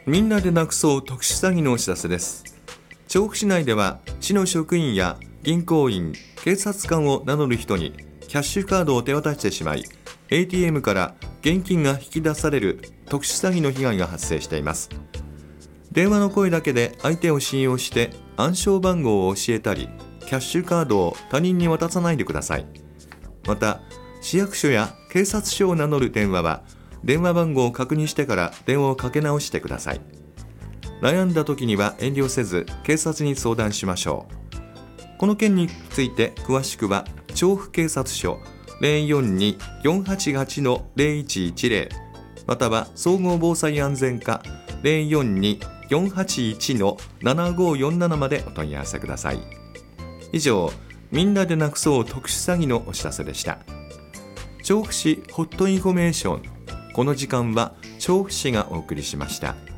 みんなでなくそう特殊詐欺のお知らせです。調布市内では市の職員や銀行員、警察官を名乗る人にキャッシュカードを手渡してしまい、 ATM から現金が引き出される特殊詐欺の被害が発生しています。電話の声だけで相手を信用して暗証番号を教えたり、キャッシュカードを他人に渡さないでください。また、市役所や警察署を名乗る電話は電話番号を確認してから電話をかけ直してください。悩んだ時には遠慮せず警察に相談しましょう。この件について詳しくは調布警察署 042-488-0110 または総合防災安全課 042-481-7547 までお問い合わせください。以上、みんなでなくそう特殊詐欺のお知らせでした。調布市ホットインフォメーション、この時間は調布市がお送りしました。